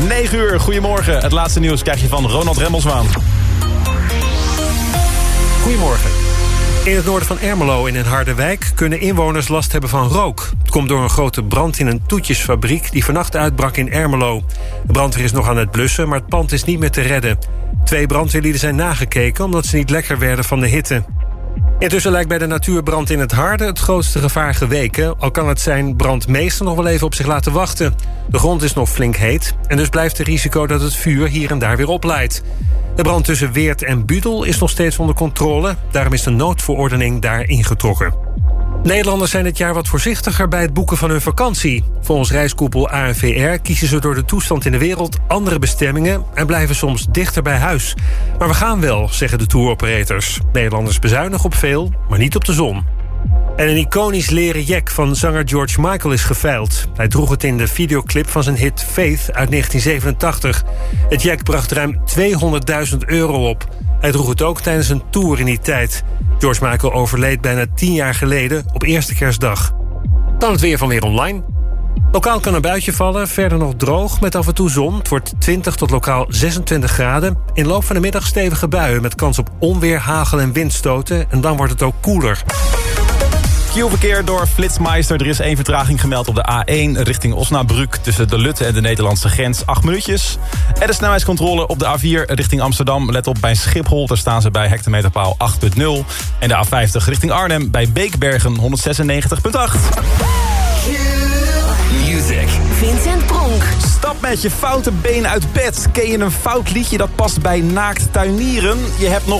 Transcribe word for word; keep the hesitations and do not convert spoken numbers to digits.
negen uur, goedemorgen. Het laatste nieuws krijg je van Ronald Remmelswaan. Goedemorgen. In het noorden van Ermelo in een Harderwijk kunnen inwoners last hebben van rook. Het komt door een grote brand in een toetjesfabriek die vannacht uitbrak in Ermelo. De brandweer is nog aan het blussen, maar het pand is niet meer te redden. Twee brandweerlieden zijn nagekeken omdat ze niet lekker werden van de hitte. Intussen lijkt bij de natuurbrand in het Harde het grootste gevaar geweken. Al kan het zijn brandmeester nog wel even op zich laten wachten. De grond is nog flink heet en dus blijft er risico dat het vuur hier en daar weer opleidt. De brand tussen Weert en Budel is nog steeds onder controle. Daarom is de noodverordening daar ingetrokken. Nederlanders zijn dit jaar wat voorzichtiger bij het boeken van hun vakantie. Volgens reiskoepel A N V R kiezen ze door de toestand in de wereld andere bestemmingen en blijven soms dichter bij huis. Maar we gaan wel, zeggen de touroperators. Nederlanders bezuinigen op veel, maar niet op de zon. En een iconisch leren jack van zanger George Michael is geveild. Hij droeg het in de videoclip van zijn hit Faith uit negentien zevenentachtig. Het jack bracht ruim tweehonderdduizend euro op. Hij droeg het ook tijdens een tour in die tijd. George Michael overleed bijna tien jaar geleden op eerste kerstdag. Dan het weer van Weer Online. Lokaal kan een buitje vallen, verder nog droog met af en toe zon. Het wordt twintig tot lokaal zesentwintig graden. In de loop van de middag stevige buien met kans op onweer, hagel en windstoten. En dan wordt het ook koeler. Q-verkeer door Flitsmeister. Er is één vertraging gemeld op de A één richting Osnabrück tussen de Lutte en de Nederlandse grens. Acht minuutjes. En de snelheidscontrole op de A vier richting Amsterdam. Let op bij Schiphol, daar staan ze bij hectometerpaal acht punt nul. En de A vijftig richting Arnhem bij Beekbergen honderdzesennegentig komma acht. Music. Vincent Pronk. Stap met je foute been uit bed. Ken je een fout liedje dat past bij naakt tuinieren? Je hebt nog